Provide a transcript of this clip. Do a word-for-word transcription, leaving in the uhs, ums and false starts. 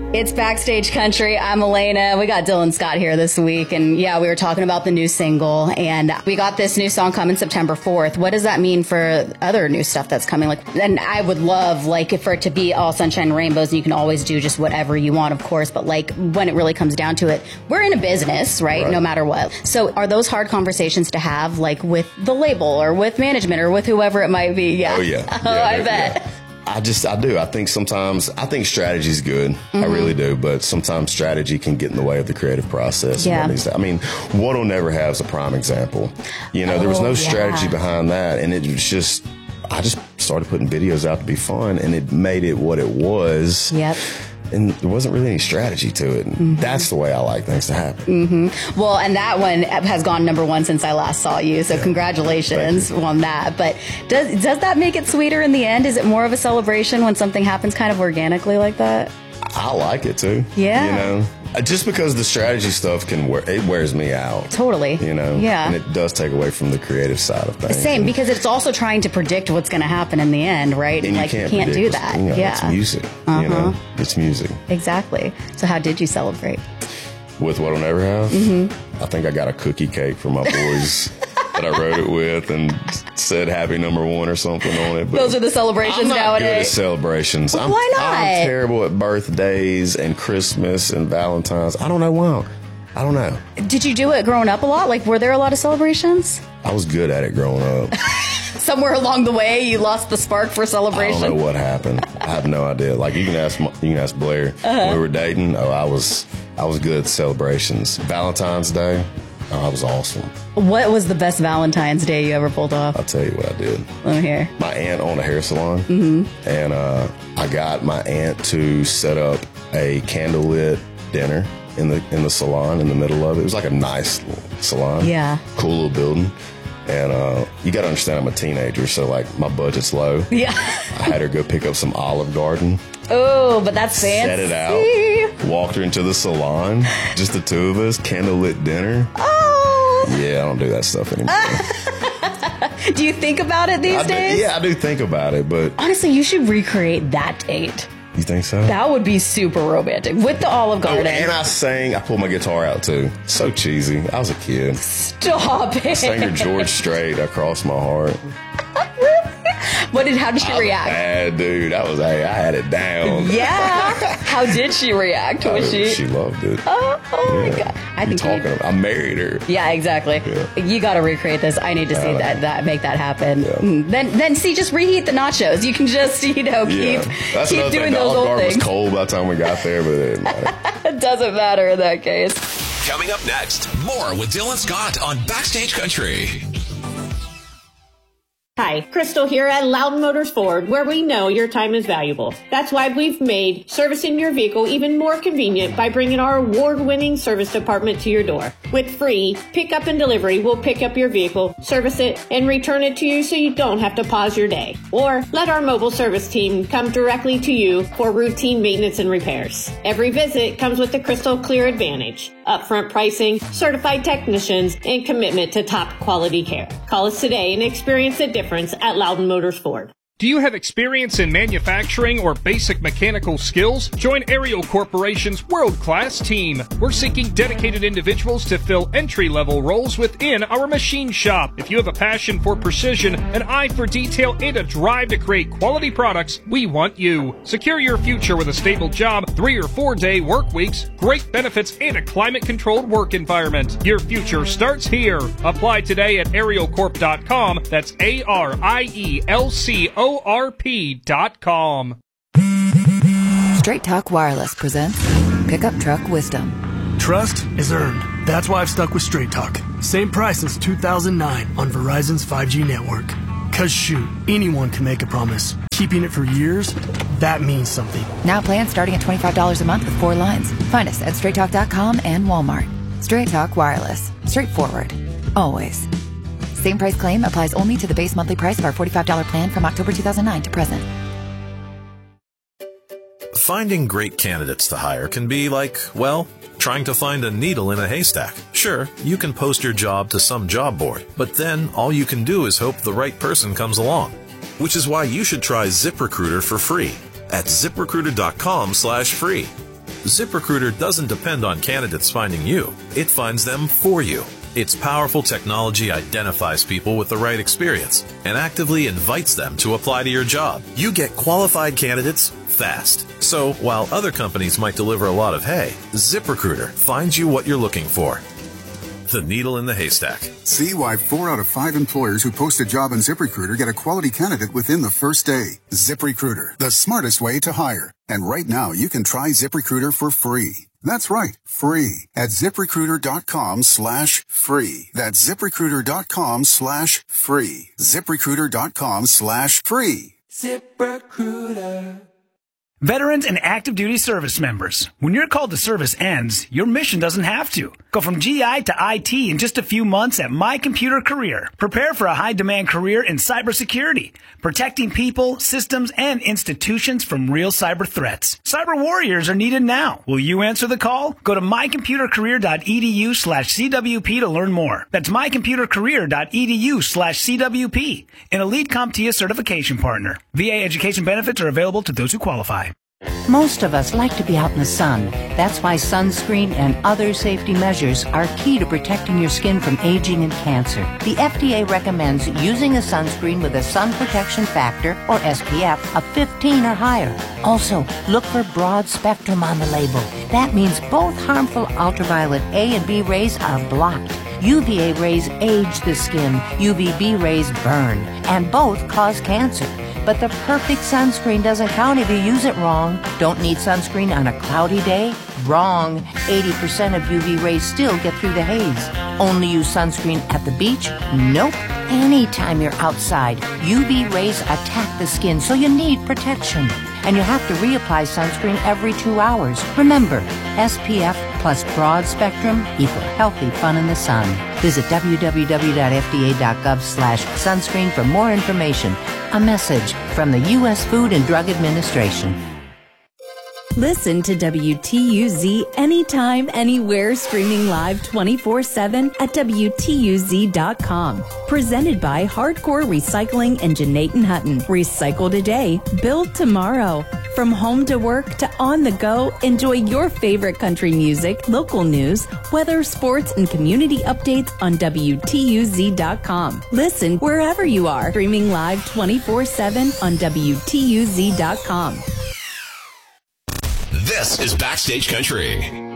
It's Backstage Country. I'm Elena. We got Dylan Scott here this week. And yeah, we were talking about the new single. And we got this new song coming September fourth. What does that mean for other new stuff that's coming? Like, and I would love, like, for it to be all sunshine and rainbows. And you can always do just whatever you want, of course. But, like, when it really comes down to it, we're in a business, right? right? No matter what. So are those hard conversations to have, like, with the label or with management or with whoever it might be? Yeah. Oh, yeah. Oh, yeah, I bet. Yeah. I just, I do. I think sometimes, I think strategy is good. Mm-hmm. I really do. But sometimes strategy can get in the way of the creative process. Yeah. I mean, What'll Never Have is a prime example. You know, oh, there was no yeah. strategy behind that. And it was just, I just started putting videos out to be fun. And it made it what it was. Yep. And there wasn't really any strategy to it. Mm-hmm. That's the way I like things to happen. Mm-hmm. Well, and that one has gone number one since I last saw you. So yeah. Congratulations on that. But does does that make it sweeter in the end? Is it more of a celebration when something happens kind of organically like that? I like it too. Yeah. You know, just because the strategy stuff can wear, it wears me out. Totally. You know? Yeah. And it does take away from the creative side of things. Same, because it's also trying to predict what's going to happen in the end, right? And like, you can't, you can't do that. You know, yeah. It's music. Uh-huh. You know, it's music. Exactly. So how did you celebrate? With What'll Never Have? Mm-hmm. I think I got a cookie cake from my boys that I wrote it with and said happy number one or something on it. But those are the celebrations I'm not nowadays. Good at celebrations. Well, I'm, why not? I'm terrible at birthdays and Christmas and Valentine's. I don't know why. I don't know. Did you do it growing up a lot? Like, were there a lot of celebrations? I was good at it growing up. Somewhere along the way, you lost the spark for celebration. I don't know what happened. I have no idea. Like, you can ask, you can ask Blair. Uh-huh. When we were dating, oh, I was, I was good at celebrations. Valentine's Day, oh, I was awesome. What was the best Valentine's Day you ever pulled off? I'll tell you what I did. Let me hear. My aunt owned a hair salon, mm-hmm. and uh, I got my aunt to set up a candlelit dinner in the in the salon in the middle of it. It was like a nice salon. Yeah. Cool little building. And uh, you got to understand, I'm a teenager, so, like, my budget's low. Yeah. I had her go pick up some Olive Garden. Oh, but that's fancy. Set it out. Walked her into the salon. Just the two of us. Candlelit dinner. Oh. Yeah, I don't do that stuff anymore. Do you think about it these I do, days? yeah, I do think about it, but... Honestly, you should recreate that date. You think so? That would be super romantic with the Olive Garden. Oh, and I sang. I pulled my guitar out too. So cheesy. I was a kid. Stop it. I sang her George Strait across my heart. Really? What did? How did she I was react? Bad dude. I was. Hey, I had it down. Yeah. How did she react? Was oh, she? She loved it. Oh, oh yeah. my god! I you think talking. you, About, I married her. Yeah, exactly. Yeah. You got to recreate this. I need to see uh, that. That make that happen. Yeah. Mm. Then, then see, just reheat the nachos. You can just, you know, keep yeah. That's keep doing thing. those the old Olive things. Garden was cold by the time we got there, but it didn't matter. It doesn't matter in that case. Coming up next, more with Dylan Scott on Backstage Country. Hi, Crystal here at Loudon Motors Ford, where we know your time is valuable. That's why we've made servicing your vehicle even more convenient by bringing our award-winning service department to your door. With free pickup and delivery, we'll pick up your vehicle, service it, and return it to you so you don't have to pause your day. Or let our mobile service team come directly to you for routine maintenance and repairs. Every visit comes with the Crystal Clear Advantage, upfront pricing, certified technicians, and commitment to top quality care. Call us today and experience the difference at Loudon Motors Ford. Do you have experience in manufacturing or basic mechanical skills? Join Ariel Corporation's world-class team. We're seeking dedicated individuals to fill entry-level roles within our machine shop. If you have a passion for precision, an eye for detail, and a drive to create quality products, we want you. Secure your future with a stable job, three or four day work weeks, great benefits, and a climate-controlled work environment. Your future starts here. Apply today at ariel corp dot com. That's A R I E L C O O R P dot com. Straight Talk Wireless presents Pickup Truck Wisdom. Trust is earned. That's why I've stuck with Straight Talk. Same price since two thousand nine on Verizon's five G network. Cause shoot, anyone can make a promise. Keeping it for years, that means something. Now plans starting at twenty-five dollars a month with four lines. Find us at straight talk dot com and Walmart. Straight Talk Wireless. Straightforward. Always. Same price claim applies only to the base monthly price of our forty-five dollars plan from October two thousand nine to present. Finding great candidates to hire can be like, well, trying to find a needle in a haystack. Sure, you can post your job to some job board, but then all you can do is hope the right person comes along. Which is why you should try ZipRecruiter for free at zip recruiter dot com slash free. ZipRecruiter doesn't depend on candidates finding you. It finds them for you. Its powerful technology identifies people with the right experience and actively invites them to apply to your job. You get qualified candidates fast. So while other companies might deliver a lot of hay, ZipRecruiter finds you what you're looking for. The needle in the haystack. See why four out of five employers who post a job on ZipRecruiter get a quality candidate within the first day. ZipRecruiter, the smartest way to hire. And right now, you can try ZipRecruiter for free. That's right, free at ZipRecruiter.com slash free. That's ZipRecruiter.com slash free. ZipRecruiter.com slash free. ZipRecruiter. Veterans and active duty service members, when your call to service ends, your mission doesn't have to. Go from G I to I T in just a few months at My Computer Career. Prepare for a high-demand career in cybersecurity, protecting people, systems, and institutions from real cyber threats. Cyber warriors are needed now. Will you answer the call? Go to mycomputercareer.edu slash CWP to learn more. That's mycomputercareer.edu slash CWP, an Elite CompTIA certification partner. V A education benefits are available to those who qualify. Most of us like to be out in the sun. That's why sunscreen and other safety measures are key to protecting your skin from aging and cancer. The F D A recommends using a sunscreen with a sun protection factor, or S P F, of fifteen or higher. Also, look for broad spectrum on the label. That means both harmful ultraviolet A and B rays are blocked. U V A rays age the skin, U V B rays burn, and both cause cancer. But the perfect sunscreen doesn't count if you use it wrong. Don't need sunscreen on a cloudy day? Wrong. eighty percent of U V rays still get through the haze. Only use sunscreen at the beach? Nope. Anytime you're outside, U V rays attack the skin, so you need protection. And you have to reapply sunscreen every two hours. Remember, S P F plus broad spectrum equal healthy fun in the sun. Visit w w w dot f d a dot gov slash sunscreen for more information. A message from the U S Food and Drug Administration. Listen to W T U Z anytime, anywhere, streaming live twenty-four seven at W T U Z dot com. Presented by Hardcore Recycling and Janaten Hutton. Recycle today, build tomorrow. From home to work to on the go, enjoy your favorite country music, local news, weather, sports, and community updates on W T U Z dot com. Listen wherever you are, streaming live twenty-four seven on W T U Z dot com. This is Backstage Country.